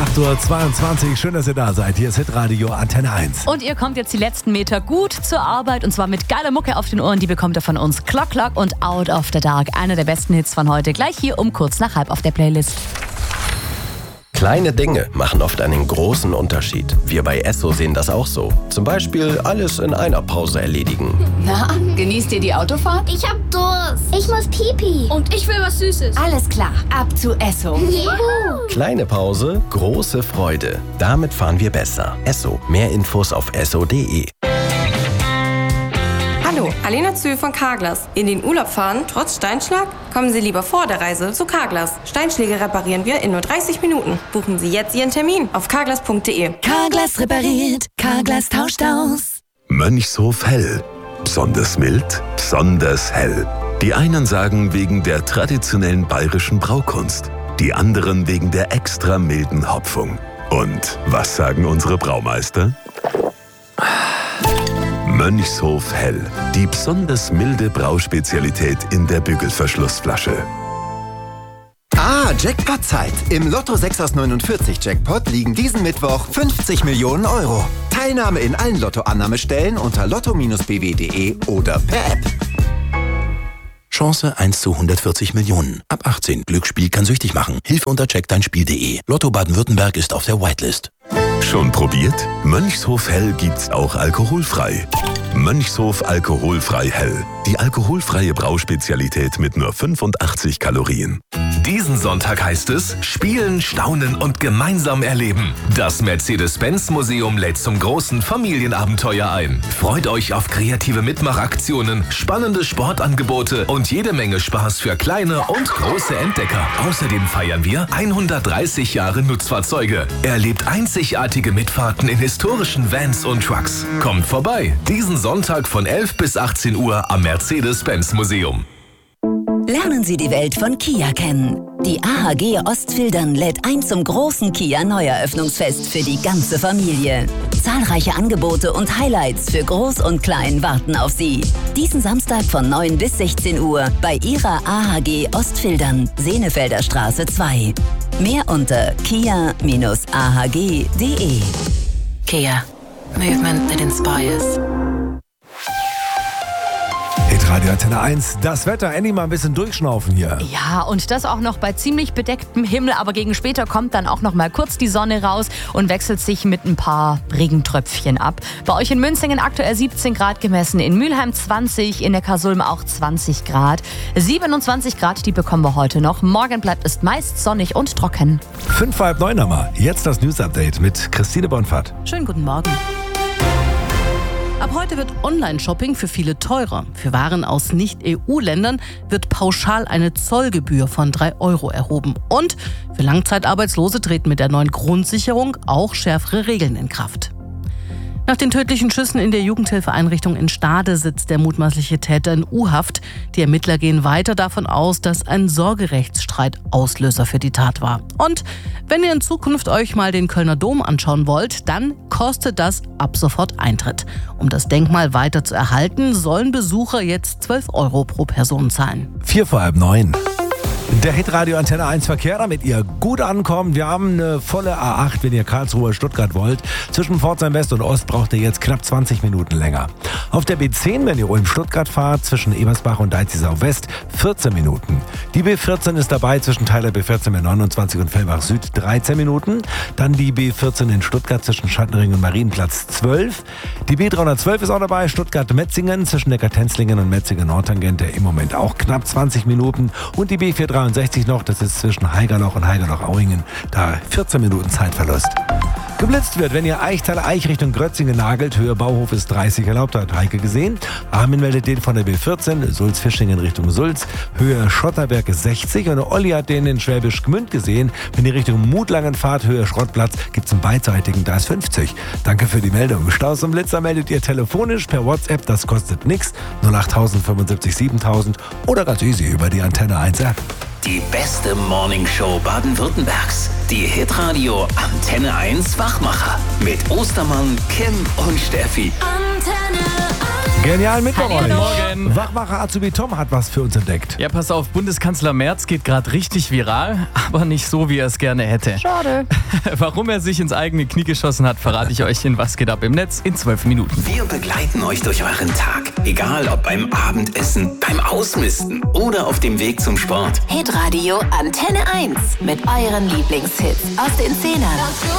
8:22 Uhr, schön, dass ihr da seid. Hier ist Hitradio Antenne 1. Und ihr kommt jetzt die letzten Meter gut zur Arbeit und zwar mit geiler Mucke auf den Ohren. Die bekommt ihr von uns. Clock Clock und Out of the Dark. Einer der besten Hits von heute. Gleich hier um kurz nach halb auf der Playlist. Kleine Dinge machen oft einen großen Unterschied. Wir bei Esso sehen das auch so. Zum Beispiel alles in einer Pause erledigen. Na, genießt ihr die Autofahrt? Ich hab Durst. Ich muss Pipi. Und ich will was Süßes. Alles klar, ab zu Esso. Juhu. Kleine Pause, große Freude. Damit fahren wir besser. Esso. Mehr Infos auf esso.de. Hallo, Alena Zühl von Carglass. In den Urlaub fahren, trotz Steinschlag? Kommen Sie lieber vor der Reise zu Carglass. Steinschläge reparieren wir in nur 30 Minuten. Buchen Sie jetzt Ihren Termin auf carglass.de. Carglass repariert, Carglass tauscht aus. Mönchshof Hell. Besonders mild, besonders hell. Die einen sagen wegen der traditionellen bayerischen Braukunst. Die anderen wegen der extra milden Hopfung. Und was sagen unsere Braumeister? Mönchshof Hell, die besonders milde Brauspezialität in der Bügelverschlussflasche. Jackpot-Zeit. Im Lotto 6 aus 49 Jackpot liegen diesen Mittwoch 50 Millionen Euro. Teilnahme in allen Lotto-Annahmestellen unter lotto-bw.de oder per App. Chance 1 zu 140 Millionen. Ab 18. Glücksspiel kann süchtig machen. Hilfe unter checkdeinspiel.de. Lotto Baden-Württemberg ist auf der Whitelist. Schon probiert? Mönchshof Hell gibt's auch alkoholfrei. Mönchshof Alkoholfrei Hell. Die alkoholfreie Brauspezialität mit nur 85 Kalorien. Diesen Sonntag heißt es Spielen, Staunen und gemeinsam erleben. Das Mercedes-Benz-Museum lädt zum großen Familienabenteuer ein. Freut euch auf kreative Mitmachaktionen, spannende Sportangebote und jede Menge Spaß für kleine und große Entdecker. Außerdem feiern wir 130 Jahre Nutzfahrzeuge. Erlebt einzigartige Mitfahrten in historischen Vans und Trucks. Kommt vorbei, diesen Sonntag von 11 bis 18 Uhr am Mercedes-Benz-Museum. Lernen Sie die Welt von Kia kennen. Die AHG Ostfildern lädt ein zum großen Kia Neueröffnungsfest für die ganze Familie. Zahlreiche Angebote und Highlights für Groß und Klein warten auf Sie. Diesen Samstag von 9 bis 16 Uhr bei Ihrer AHG Ostfildern, Senefelder Straße 2. Mehr unter kia-ahg.de. Kia. Movement that inspires. Hitradio Antenne 1, das Wetter, endlich mal ein bisschen durchschnaufen hier. Ja, und das auch noch bei ziemlich bedecktem Himmel, aber gegen später kommt dann auch noch mal kurz die Sonne raus und wechselt sich mit ein paar Regentröpfchen ab. Bei euch in Münzingen aktuell 17 Grad gemessen, in Mülheim 20, in Neckarsulm auch 20 Grad. 27 Grad, die bekommen wir heute noch. Morgen bleibt es meist sonnig und trocken. 8:55 nochmal. Jetzt das News-Update mit Christine Bonfahrt. Schönen guten Morgen. Ab heute wird Online-Shopping für viele teurer. Für Waren aus Nicht-EU-Ländern wird pauschal eine Zollgebühr von 3 € erhoben. Und für Langzeitarbeitslose treten mit der neuen Grundsicherung auch schärfere Regeln in Kraft. Nach den tödlichen Schüssen in der Jugendhilfeeinrichtung in Stade sitzt der mutmaßliche Täter in U-Haft. Die Ermittler gehen weiter davon aus, dass ein Sorgerechtsstreit Auslöser für die Tat war. Und wenn ihr in Zukunft euch mal den Kölner Dom anschauen wollt, dann kostet das ab sofort Eintritt. Um das Denkmal weiter zu erhalten, sollen Besucher jetzt 12 € pro Person zahlen. 8:45. Der Hitradio Antenne 1 Verkehr, damit ihr gut ankommt. Wir haben eine volle A8, wenn ihr Karlsruhe, Stuttgart wollt. Zwischen Pforzheim West und Ost braucht ihr jetzt knapp 20 Minuten länger. Auf der B10, wenn ihr Ulm-Stuttgart fahrt, zwischen Ebersbach und Deizisau West, 14 Minuten. Die B14 ist dabei zwischen Teiler B14 mit 29 und Fellbach Süd, 13 Minuten. Dann die B14 in Stuttgart zwischen Schattenring und Marienplatz, 12. Die B312 ist auch dabei, Stuttgart-Metzingen zwischen Neckar-Tenzlingen und Metzingen-Nordtangente, im Moment auch knapp 20 Minuten. Und die B463 noch, das ist zwischen Haigerloch und Haigerloch-Auingen, da 14 Minuten Zeitverlust. Geblitzt wird, wenn ihr Eichtal-Eich Richtung Grötzingen nagelt. Höhe Bauhof ist 30 erlaubt, hat Heike gesehen. Armin meldet den von der B14, Sulz-Fischingen Richtung Sulz. Höhe Schotterberg ist 60 und Olli hat den in Schwäbisch Gmünd gesehen. Wenn ihr Richtung Mutlangen fahrt, Höhe Schrottplatz, gibt's einen beidseitigen, da ist 50. Danke für die Meldung. Staus und Blitzer meldet ihr telefonisch per WhatsApp, das kostet nichts. 08000 75 7000 oder ganz easy über die Antenne 1 App. Die beste Morningshow Baden-Württembergs. Die Hitradio Antenne 1 Wachmacher. Mit Ostermann, Kim und Steffi. Antenne 1. Genial mit bei euch. Morgen. Wachmacher Azubi Tom hat was für uns entdeckt. Ja, pass auf, Bundeskanzler Merz geht gerade richtig viral, aber nicht so, wie er es gerne hätte. Schade. Warum er sich ins eigene Knie geschossen hat, verrate ich euch in Was geht ab im Netz in 12 Minuten. Wir begleiten euch durch euren Tag. Egal ob beim Abendessen, beim Ausmisten oder auf dem Weg zum Sport. Hitradio Antenne 1 mit euren Lieblingshits aus den 10ern.